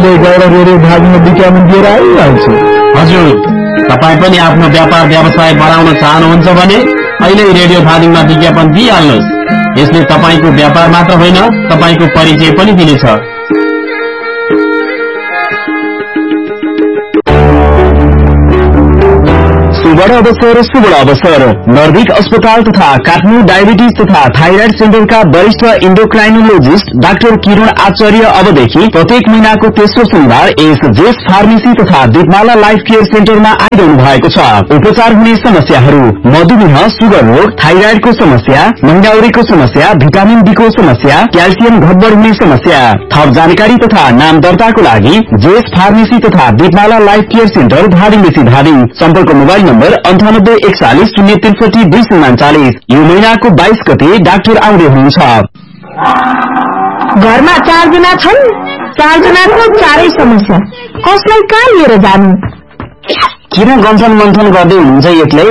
कहिले गएर रेडियो धादिङमा विज्ञापन दिएर आइहाल्छु। हजुर, तपाईँ पनि आफ्नो व्यापार व्यवसाय बढाउन चाहनुहुन्छ भने अहिले रेडियो धादिङमा विज्ञापन दिइहाल्नुहोस्। यसले तपाईँको व्यापार मात्र होइन, तपाईँको परिचय पनि दिनेछ। सुवर्ण अवसर नर्भिक अस्पताल तथा काठमाडौँ डायबिटिज तथा थाइराइड सेन्टरका वरिष्ठ इन्डोक्राइनोलोजिस्ट डाक्टर किरण आचार्य अबदेखि प्रत्येक महिनाको तेस्रो शनिबार जेस फार्मेसी तथा दीपमाला लाइफ केयर सेन्टरमा आइरहनु भएको छ। उपचार हुने समस्याहरू मधुमेह, सुगर रोग, थाइराइडको समस्या, महिनाउरीको समस्या, भिटामिन डी को समस्या, क्याल्सियम घटबड हुने समस्या। थप जानकारी तथा नाम दर्ताको लागि जेस फार्मेसी तथा दीपमाला लाइफ केयर सेन्टर धादिङ। सम्पर्क मोबाइल नम्बर 9841033239। यो महिनाको 22 गते डाक्टर आउँदै हुनुहुन्छ। घरमा 4 जना छन्, 4 जनाको 4 समस्या, कसलाई कहाँ लिएर जानु? किन गन्थन मन्थन गर्दै हुनुहुन्छ एक्लै?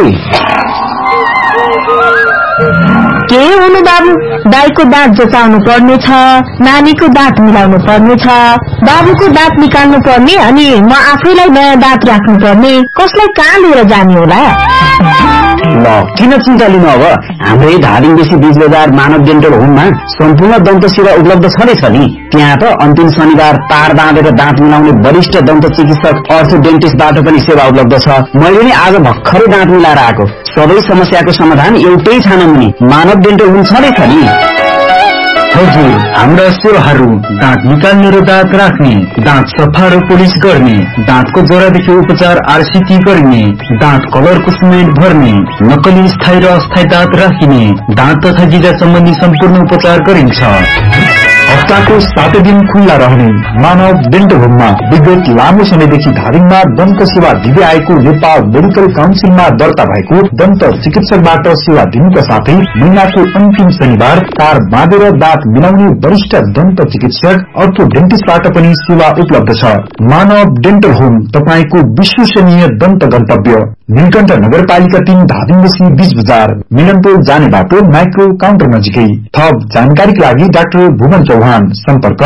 के हुनु बाबु, दाइको दाँत जचाउनु पर्ने छ, नानीको दाँत मिलाउनु पर्ने छ, बाबुको दाँत निकाल्नु पर्ने, अनि म आफैलाई नयाँ दाँत राख्नु पर्ने, कसलाई कहाँ लिएर जाने होला? ल किन चिन्ता लिनु, अब हाम्रै धादिङ बेसी बीच बजार मानव डेन्टल होममा सम्पूर्ण दन्त सेवा उपलब्ध छँदैछ नि। त्यहाँ त अन्तिम शनिबार तार बाँधेर दाँत मिलाउने वरिष्ठ दन्त चिकित्सक अर्थोडेन्टिस्टबाट पनि सेवा उपलब्ध छ। मैले नि आज भर्खरै दाँत मिलाएर आएको। सबै समस्याको समाधान एउटै छानामुनि मानव डेन्टल होम छँदैछ नि। हजुर, हाम्रा सेवाहरू दाँत निकाल्ने र दाँत राख्ने, दाँत सफा र पोलिस गर्ने, दाँतको जरादेखि उपचार आरसीटी गर्ने, दाँत कलरको सिमेन्ट भर्ने, नक्कली स्थायी र अस्थायी दाँत राखिने, दाँत तथा गिजा सम्बन्धी सम्पूर्ण उपचार गरिन्छ। हप्ताको 7 दिन खुल्ला रहने मानव डेन्टल होममा विगत लामो समयदेखि धादिङमा दन्त सेवा दिँदै आएको नेपाल मेडिकल काउन्सिलमा दर्ता भएको दन्त चिकित्सकबाट सेवा दिनुका साथै महिनाको अन्तिम शनिबार तार बाँधेर दाँत मिलाउने वरिष्ठ दन्त चिकित्सक अर्थोडेन्टिस्टबाट पनि सेवा उपलब्ध छ। मानव डेन्टल होम तपाईको विश्वसनीय दन्त गन्तव्य, नीलकण्ठ नगरपालिका 3 धादिङबसी बीच बजार, मिलनपुर जाने बाटो माइक्रो काउन्टर नजिकै। थप जानकारीका लागि डाक्टर भुवन चौहान, सम्पर्क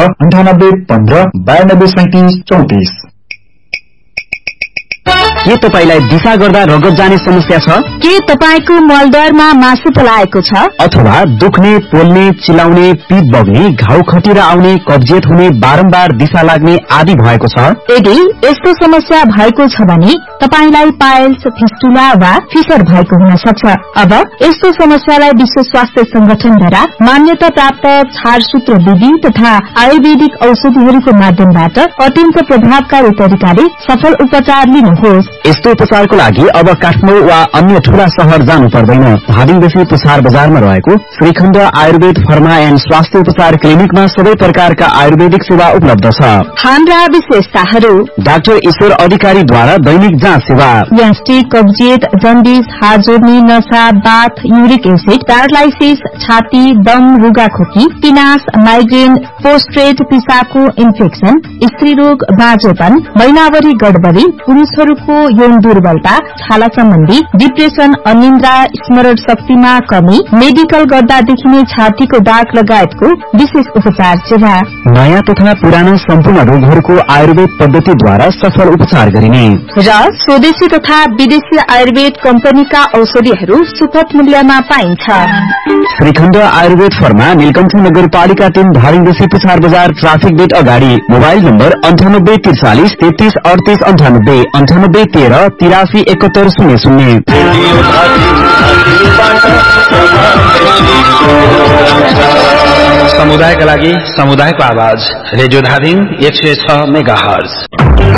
9815923734। के तपाईलाई दिशा गर्दा रगत जाने समस्या छ? के तपाईको मलद्वारमा मासु पलाएको छ? अथवा दुख्ने, पोल्ने, चिलाउने, पिप बग्ने, घाउ खटिरा आउने, कब्जियत हुने, बारम्बार दिशा लाग्ने आदि भएको छ? यदि यस्तो समस्या भएको छ भने तपाईलाई पाइल्स, फिस्टुला वा फिसर भएको हुन सक्छ। अब यस्तो समस्यालाई विश्व स्वास्थ्य संगठनद्वारा मान्यता प्राप्त छारसूत्र विधि तथा आयुर्वेदिक औषधिहरूको माध्यमबाट अत्यन्त प्रभावकारी तरिकाले सफल उपचार लिनुहोस्। यस्तो उपचारको लागि अब काठमाडौँ वा अन्य ठूला शहर जानु पर्दैन। धादिङदेखि पुछार बजारमा रहेको श्रीखण्ड आयुर्वेद फर्मा एन्ड स्वास्थ्य उपचार क्लिनिकमा सबै प्रकारका आयुर्वेदिक सेवा उपलब्ध छ। हाम्रा विशेषताहरू: डाक्टर ईश्वर अधिकारीद्वारा दैनिक जाँच सेवा, ग्यास्ट्रिक, कब्जियत, जन्डिस, हात जोड्ने, नशा, बाथ, युरिक एसिड, प्यारालाइसिस, छाती, दम, रुगाखोकी, पिनास, माइग्रेन, पोस्ट्रेट, पिसाबको इन्फेक्सन, स्त्री रोग, बाँझोपन, महिनावरी गडबडी, पुरुषहरूको यौन दुर्बलता, छाला सम्बन्धी, डिप्रेसन, अनिन्द्रा, स्मरण शक्तिमा कमी, मेडिकल गर्दा देखिने छातीको दाग लगायतको विशेष उपचार सेवा। नयाँ तथा पुराना सम्पूर्ण रोगहरूको आयुर्वेद पद्धतिद्वारा सफल उपचार गरिने र स्वदेशी तथा विदेशी आयुर्वेद कम्पनीका औषधिहरू सुपथ मूल्यमा पाइन्छ। श्रीखण्ड आयुर्वेद फर्मा, नीलकण्ठ नगरपालिका 3 धादिङदेखि पुछार बजार, ट्राफिक गेट अगाडि। Mobile number 9843 33 38 98 98 13 83 71 00। समुदायका लागि समुदायको आवाज, रेडियो धादिङ 106 मेगाहर्ज।